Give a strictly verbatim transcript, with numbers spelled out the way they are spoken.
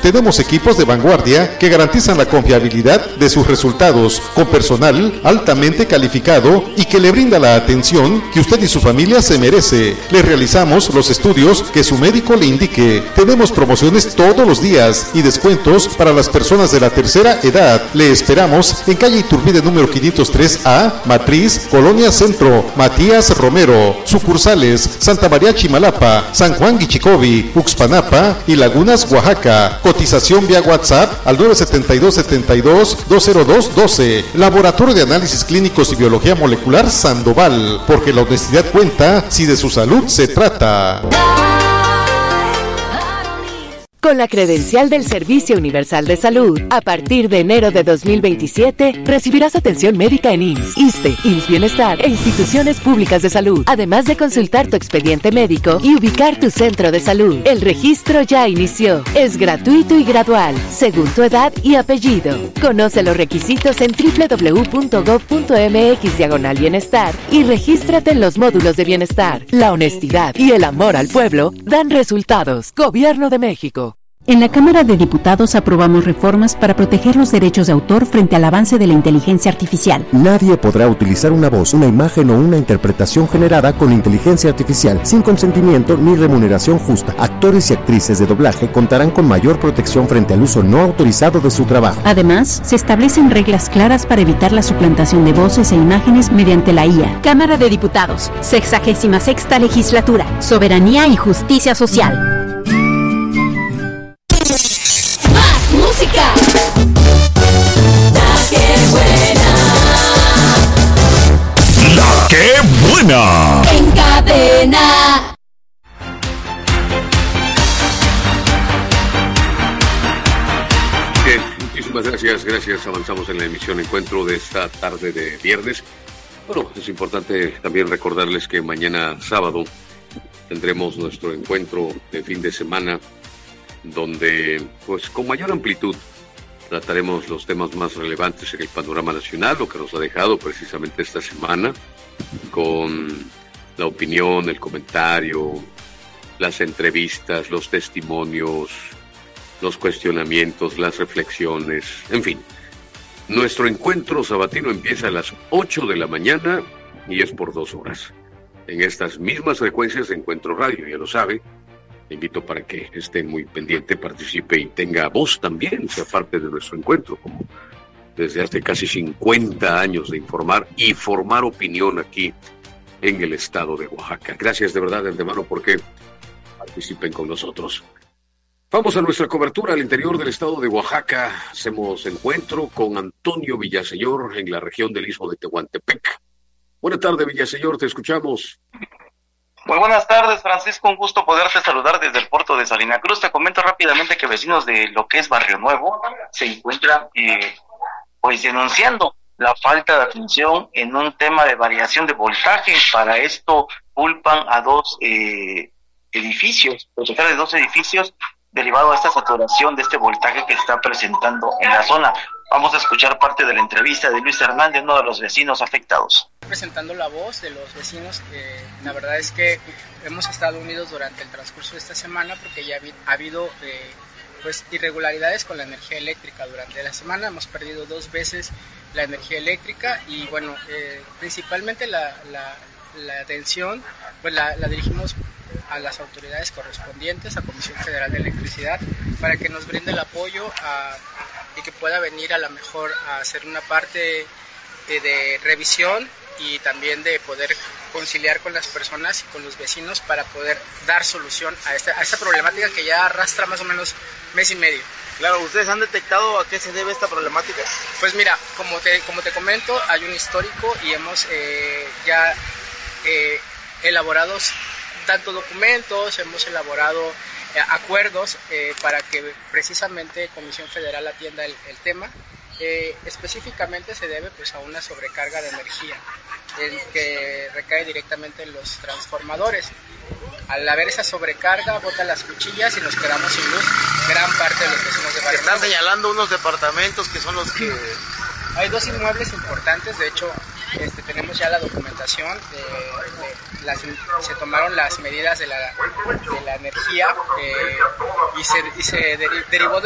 Tenemos equipos de vanguardia que garantizan la confiabilidad de sus resultados, con personal altamente calificado y que le brinda la atención que usted y su familia se merece. Le realizamos los estudios que su médico le indique. Tenemos promociones todos los días y descuentos para las personas de la tercera edad. Le esperamos en calle Iturbide número quinientos tres A, Matriz, Colonia Centro, Matías Romero. Sucursales Santa María Chimalapa, San Juan Guichicovi, Uxpanapa y Lagunas, Oaxaca. Cotización vía WhatsApp al nueve siete dos, siete dos, dos cero dos uno dos. Laboratorio de Análisis Clínicos y Biología Molecular Sandoval, porque la honestidad cuenta si de su salud se trata. Con la credencial del Servicio Universal de Salud, a partir de enero de dos mil veintisiete, recibirás atención médica en I M S S, ISSSTE, I M S S Bienestar e instituciones públicas de salud, además de consultar tu expediente médico y ubicar tu centro de salud. El registro ya inició. Es gratuito y gradual, según tu edad y apellido. Conoce los requisitos en doble u doble u doble u punto gob punto eme equis diagonal bienestar y regístrate en los módulos de bienestar. La honestidad y el amor al pueblo dan resultados. Gobierno de México. En la Cámara de Diputados aprobamos reformas para proteger los derechos de autor frente al avance de la inteligencia artificial. Nadie podrá utilizar una voz, una imagen o una interpretación generada con inteligencia artificial sin consentimiento ni remuneración justa. Actores y actrices de doblaje contarán con mayor protección frente al uso no autorizado de su trabajo. Además, se establecen reglas claras para evitar la suplantación de voces e imágenes mediante la I A. Cámara de Diputados, sexagésima sexta legislatura, soberanía y justicia social. Música. La que buena. La que buena. En cadena. Bien, muchísimas gracias, gracias. Avanzamos en la emisión Encuentro de esta tarde de viernes. Bueno, es importante también recordarles que mañana sábado tendremos nuestro encuentro de fin de semana, donde, pues, con mayor amplitud trataremos los temas más relevantes en el panorama nacional, lo que nos ha dejado precisamente esta semana, con la opinión, el comentario, las entrevistas, los testimonios, los cuestionamientos, las reflexiones, en fin. Nuestro encuentro sabatino empieza a las ocho de la mañana y es por dos horas. En estas mismas frecuencias de Encuentro Radio, ya lo sabe. Le invito para que esté muy pendiente, participe y tenga voz también, sea parte de nuestro encuentro, como desde hace casi cincuenta años de informar y formar opinión aquí en el estado de Oaxaca. Gracias de verdad de antemano porque participen con nosotros. Vamos a nuestra cobertura al interior del estado de Oaxaca. Hacemos encuentro con Antonio Villaseñor en la región del Istmo de Tehuantepec. Buenas tardes, Villaseñor, te escuchamos. Muy buenas tardes, Francisco, un gusto poderte saludar desde el puerto de Salina Cruz. Te comento rápidamente que vecinos de lo que es Barrio Nuevo se encuentran eh, pues denunciando la falta de atención en un tema de variación de voltaje. Para esto culpan a dos eh, edificios, propietarios de dos edificios, derivado a esta saturación de este voltaje que se está presentando en la zona. Vamos a escuchar parte de la entrevista de Luis Hernández, uno de los vecinos afectados. Presentando la voz de los vecinos, eh, la verdad es que hemos estado unidos durante el transcurso de esta semana porque ya ha habido eh, pues irregularidades con la energía eléctrica. Durante la semana hemos perdido dos veces la energía eléctrica y bueno, eh, principalmente la, la, la atención pues la, la dirigimos a las autoridades correspondientes, a Comisión Federal de Electricidad, para que nos brinde el apoyo a, y que pueda venir a lo mejor a hacer una parte de, de revisión y también de poder conciliar con las personas y con los vecinos para poder dar solución a esta, a esta problemática que ya arrastra más o menos mes y medio. Claro, ¿ustedes han detectado a qué se debe esta problemática? Pues mira, como te, como te comento, hay un histórico y hemos eh, ya eh, elaborado tanto documentos, hemos elaborado eh, acuerdos eh, para que precisamente Comisión Federal atienda el, el tema. Eh, específicamente se debe pues a una sobrecarga de energía eh, que recae directamente en los transformadores. Al haber esa sobrecarga botan las cuchillas y nos quedamos sin luz gran parte de los vecinos de Barrio Están señalando unos departamentos que son los que... Hay dos inmuebles importantes, de hecho este, tenemos ya la documentación, de, de las, se tomaron las medidas de la, de la energía eh, y se, y se deri- derivó de